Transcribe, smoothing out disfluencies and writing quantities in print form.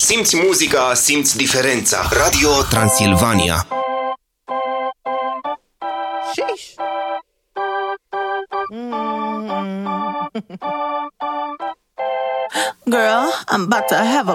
Simți muzica, simți diferența. Radio Transilvania. Sheesh. Girl, I'm about to have a